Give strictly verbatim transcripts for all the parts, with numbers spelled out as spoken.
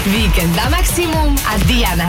Víkend na maximum a Diana.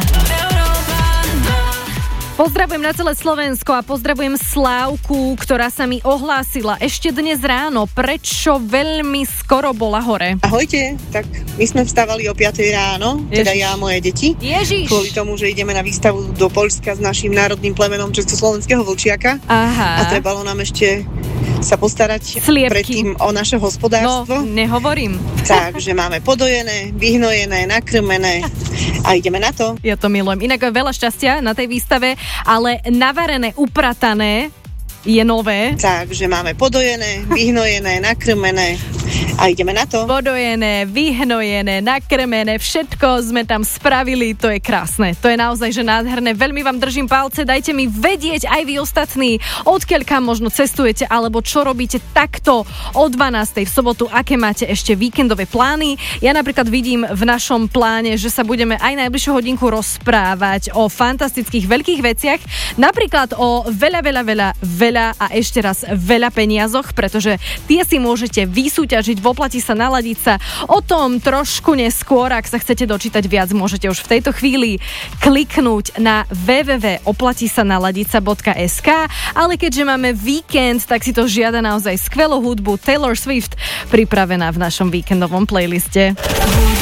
Pozdravujem na celé Slovensko a pozdravujem Slávku, ktorá sa mi ohlásila ešte dnes ráno, prečo veľmi skoro bola hore. Ahojte, tak my sme vstávali o piatej ráno, Ježiš. Teda ja a moje deti. Ježiš. Kvôli tomu, že ideme na výstavu do Poľska s naším národným plemenom československého vlčiaka. Aha. A trebalo nám ešte sa postarať Sliepky. Predtým o naše hospodárstvo. No, nehovorím. Takže máme podojené, vyhnojené, nakrmené a ideme na to. Ja to milujem. Inak veľa šťastia na tej výstave, ale navarené, upratané je nové. Takže máme podojené, vyhnojené, nakrmené a ideme na to. Podojené, vyhnojené, nakrmené, všetko sme tam spravili, to je krásne. To je naozaj, že nádherné. Veľmi vám držím palce, dajte mi vedieť aj vy ostatní, odkiaľ kam možno cestujete, alebo čo robíte takto o dvanástej v sobotu, aké máte ešte víkendové plány. Ja napríklad vidím v našom pláne, že sa budeme aj najbližšiu hodinku rozprávať o fantastických veľkých veciach, napríklad o veľa, veľa, veľa, veľa a ešte raz veľa peniazoch, pretože tie si môžete vysúťažiť, voplatí sa, naladiť sa. O tom trošku neskôr, ak sa chcete dočítať viac, môžete už v tejto chvíli kliknúť na w w w bodka oplatí sa naladiť sa bodka es ká, ale keďže máme víkend, tak si to žiada naozaj skvelú hudbu Taylor Swift pripravená v našom víkendovom playliste.